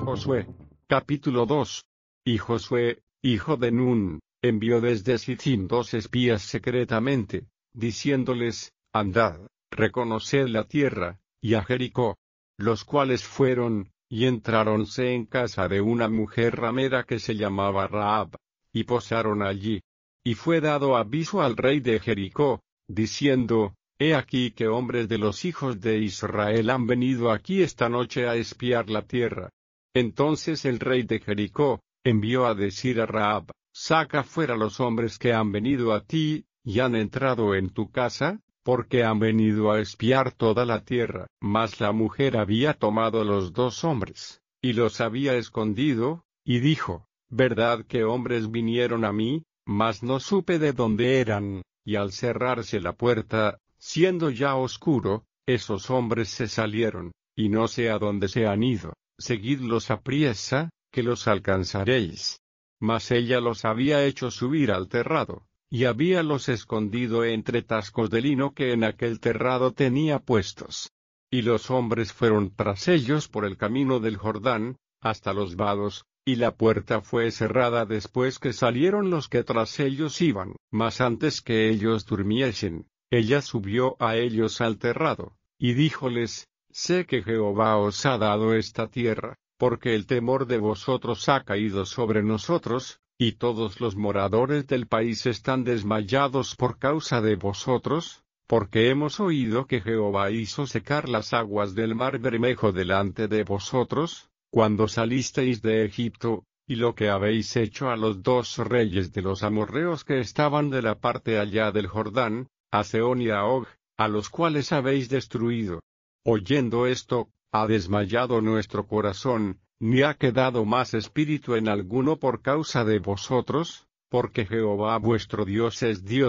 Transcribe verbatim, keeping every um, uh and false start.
Josué. Capítulo dos. Y Josué, hijo de Nun, envió desde Sittim dos espías secretamente, diciéndoles, andad, reconoced la tierra, y a Jericó. Los cuales fueron, y entráronse en casa de una mujer ramera que se llamaba Rahab, y posaron allí. Y fue dado aviso al rey de Jericó, diciendo, He aquí que hombres de los hijos de Israel han venido aquí esta noche a espiar la tierra. Entonces el rey de Jericó envió a decir a Rahab, saca fuera los hombres que han venido a ti, y han entrado en tu casa, porque han venido a espiar toda la tierra. Mas la mujer había tomado los dos hombres, y los había escondido, y dijo, verdad que hombres vinieron a mí, mas no supe de dónde eran, y al cerrarse la puerta, siendo ya oscuro, esos hombres se salieron, y no sé a dónde se han ido. Seguidlos apriesa, que los alcanzaréis. Mas ella los había hecho subir al terrado, y habíalos escondido entre tascos de lino que en aquel terrado tenía puestos. Y los hombres fueron tras ellos por el camino del Jordán, hasta los vados, y la puerta fue cerrada después que salieron los que tras ellos iban. Mas antes que ellos durmiesen, ella subió a ellos al terrado, y díjoles, sé que Jehová os ha dado esta tierra, porque el temor de vosotros ha caído sobre nosotros, y todos los moradores del país están desmayados por causa de vosotros, porque hemos oído que Jehová hizo secar las aguas del mar Bermejo delante de vosotros, cuando salisteis de Egipto, y lo que habéis hecho a los dos reyes de los amorreos que estaban de la parte allá del Jordán, a Sehón y a Og, a los cuales habéis destruido. Oyendo esto, ha desmayado nuestro corazón, ni ha quedado más espíritu en alguno por causa de vosotros, porque Jehová vuestro Dios es Dios